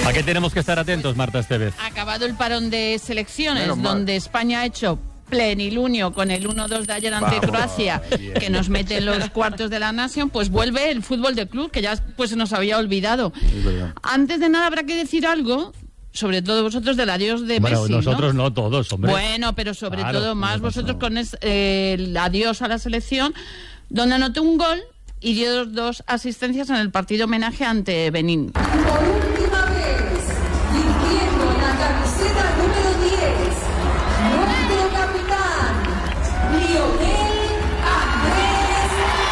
¿A qué tenemos que estar atentos, Marta Estevez? Acabado el parón de selecciones, donde España ha hecho plenilunio con el 1-2 de ayer ante Croacia, que nos mete en los cuartos de la Nation, pues vuelve el fútbol de club, que ya pues se nos había olvidado. Antes de nada habrá que decir algo, sobre todo vosotros, del adiós de Messi. Bueno, nosotros no todos, hombre. Bueno, pero sobre todo más vosotros con el adiós a la selección, donde anotó un gol y dio 2 asistencias en el partido homenaje ante Benín. Por última vez, vistiendo la camiseta número 10, nuestro capitán, Lionel Andrés.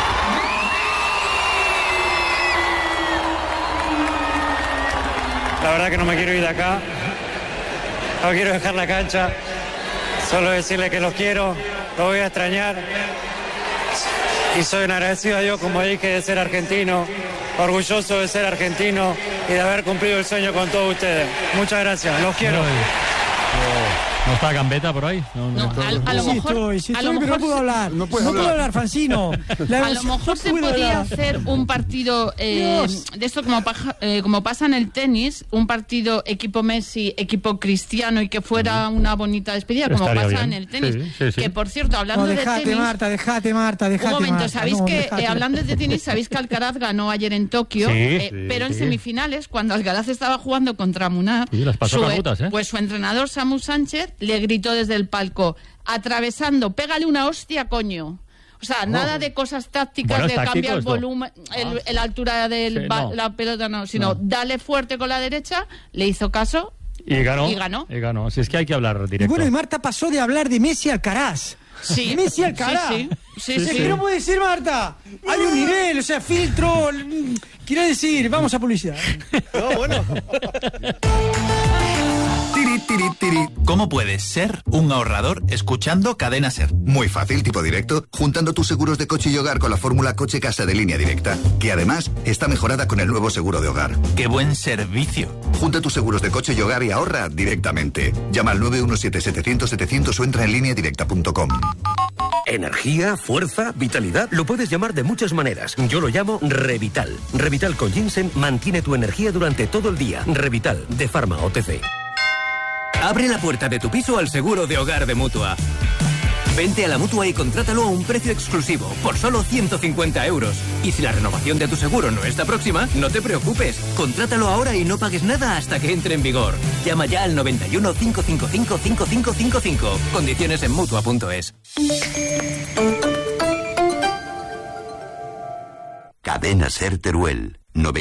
La verdad que no me quiero ir de acá, no quiero dejar la cancha, solo decirle que los quiero, los voy a extrañar y soy un agradecido a Dios, como dije, de ser argentino, orgulloso de ser argentino y de haber cumplido el sueño con todos ustedes. Muchas gracias, los quiero. ¿No está Gambetta por ahí? A lo mejor pero no puedo hablar. No puedo hablar, Francino. A lo mejor se podía hacer un partido de esto como pasa en el tenis, un partido equipo Messi, equipo Cristiano, y que fuera una bonita despedida, como estaría pasa bien. en el tenis. Sí. Que por cierto, hablando de tenis... Dejate, Marta. Un momento, Marta, ¿sabéis hablando de tenis, sabéis que Alcaraz ganó ayer en Tokio? Pero en semifinales, cuando Alcaraz estaba jugando contra Munar, las pasó canutas, pues su entrenador Samu Sánchez le gritó desde el palco, atravesando, pégale una hostia, coño. O sea, nada de cosas tácticas, de cambiar el volumen, la altura de la pelota, no, sino dale fuerte con la derecha, le hizo caso y ganó. Si es que hay que hablar directo. Y bueno, y Marta pasó de hablar de Messi a Alcaraz. Sí. De Messi a Alcaraz. Sí. ¿Qué no puede decir, Marta? Hay un nivel, o sea, filtro. Quiero decir, vamos a publicidad. No, bueno. ¿Cómo puedes ser un ahorrador escuchando Cadena Ser? Muy fácil, tipo directo, juntando tus seguros de coche y hogar con la fórmula Coche Casa de Línea Directa, que además está mejorada con el nuevo seguro de hogar. ¡Qué buen servicio! Junta tus seguros de coche y hogar y ahorra directamente. Llama al 917-700-700 o entra en lineadirecta.com. Energía, fuerza, vitalidad, lo puedes llamar de muchas maneras. Yo lo llamo Revital. Revital con ginseng mantiene tu energía durante todo el día. Revital, de Pharma OTC. Abre la puerta de tu piso al seguro de hogar de Mutua. Vente a la Mutua y contrátalo a un precio exclusivo, por solo 150 euros. Y si la renovación de tu seguro no está próxima, no te preocupes. Contrátalo ahora y no pagues nada hasta que entre en vigor. Llama ya al 91 555 5555. Condiciones en Mutua.es. Cadena Ser Teruel,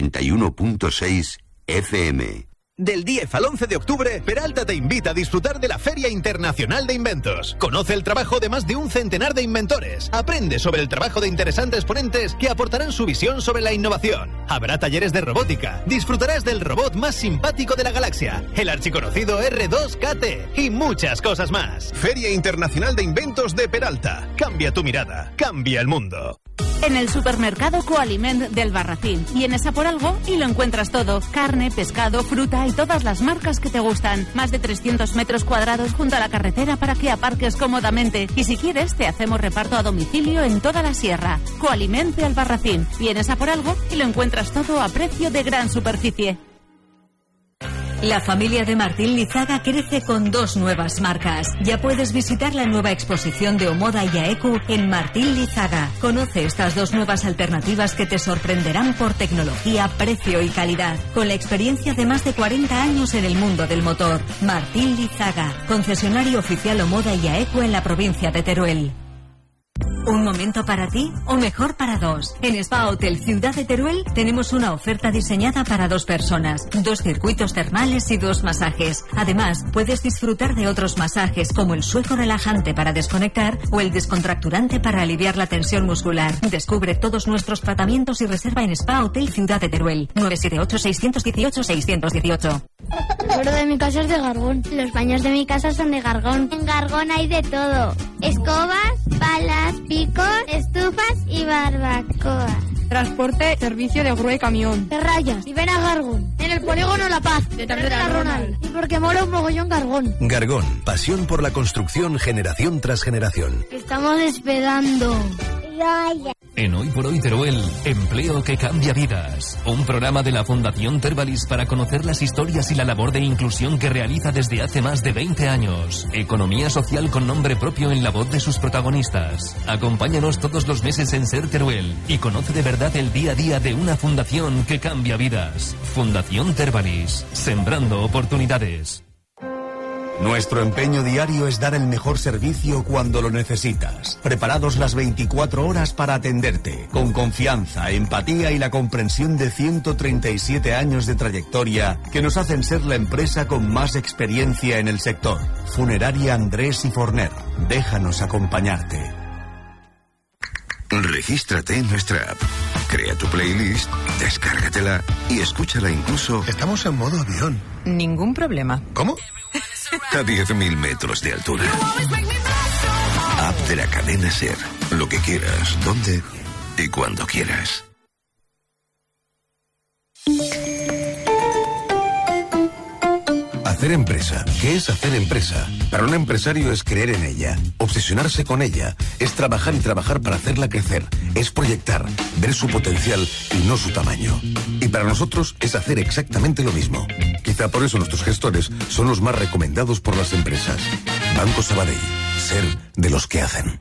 91.6 FM. Del 10 al 11 de octubre, Peralta te invita a disfrutar de la Feria Internacional de Inventos. Conoce el trabajo de más de un centenar de inventores. Aprende sobre el trabajo de interesantes ponentes que aportarán su visión sobre la innovación. Habrá talleres de robótica. Disfrutarás del robot más simpático de la galaxia, el archiconocido R2KT, y muchas cosas más. Feria Internacional de Inventos de Peralta. Cambia tu mirada. Cambia el mundo. En el supermercado Coaliment del Barracín. Vienes a por algo y lo encuentras todo. Carne, pescado, fruta y todas las marcas que te gustan. Más de 300 metros cuadrados junto a la carretera para que aparques cómodamente. Y si quieres, te hacemos reparto a domicilio en toda la sierra. Coaliment del Barracín. Vienes a por algo y lo encuentras todo a precio de gran superficie. La familia de Martín Lizaga crece con 2 nuevas marcas. Ya puedes visitar la nueva exposición de Omoda y Aeku en Martín Lizaga. Conoce estas 2 nuevas alternativas que te sorprenderán por tecnología, precio y calidad. Con la experiencia de más de 40 años en el mundo del motor. Martín Lizaga, concesionario oficial Omoda y Aeku en la provincia de Teruel. ¿Un momento para ti o mejor para 2? En Spa Hotel Ciudad de Teruel tenemos una oferta diseñada para 2 personas, 2 circuitos termales y 2 masajes. Además, puedes disfrutar de otros masajes como el sueco relajante para desconectar o el descontracturante para aliviar la tensión muscular. Descubre todos nuestros tratamientos y reserva en Spa Hotel Ciudad de Teruel. 978-618-618. El suelo de mi casa es de Gargón. Los baños de mi casa son de Gargón. En Gargón hay de todo. Escobas, palas, picos, estufas y barbacoa. Transporte, servicio de grúa y camión. Te rayas y ven a Gargón. En el polígono La Paz, de Terrera Ronald. Y porque mola un mogollón Gargón. Gargón, pasión por la construcción generación tras generación. Estamos despedando. En Hoy por Hoy Teruel, Empleo que cambia vidas. Un programa de la Fundación Tervalis para conocer las historias y la labor de inclusión que realiza desde hace más de 20 años. Economía social con nombre propio en la voz de sus protagonistas. Acompáñanos todos los meses en Ser Teruel y conoce de verdad el día a día de una fundación que cambia vidas. Fundación Tervalis, sembrando oportunidades. Nuestro empeño diario es dar el mejor servicio cuando lo necesitas. Preparados las 24 horas para atenderte, con confianza, empatía y la comprensión de 137 años de trayectoria que nos hacen ser la empresa con más experiencia en el sector. Funeraria Andrés y Forner. Déjanos acompañarte. Regístrate en nuestra app. Crea tu playlist, descárgatela y escúchala incluso... Estamos en modo avión. Ningún problema. ¿Cómo? A 10.000 metros de altura. App de la cadena SER. Lo que quieras, donde y cuando quieras. Hacer empresa. ¿Qué es hacer empresa? Para un empresario es creer en ella, obsesionarse con ella, es trabajar y trabajar para hacerla crecer, es proyectar, ver su potencial y no su tamaño. Y para nosotros es hacer exactamente lo mismo. Quizá por eso nuestros gestores son los más recomendados por las empresas. Banco Sabadell. Ser de los que hacen.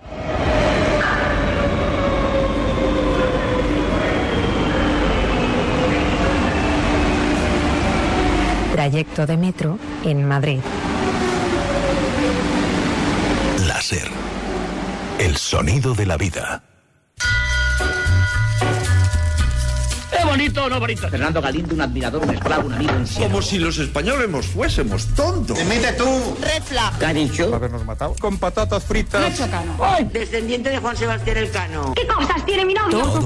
Trayecto de metro en Madrid. La SER. El sonido de la vida. ¿Es bonito o no bonito? Fernando Galindo, un admirador, un esclavo, un amigo, un siervo. Como si los españoles nos fuésemos tontos. Emite tú. Red flag. ¿Qué ha dicho? Habernos matado. Con patatas fritas. Nacho Cano. Descendiente de Juan Sebastián Elcano. ¿Qué cosas tiene mi novio?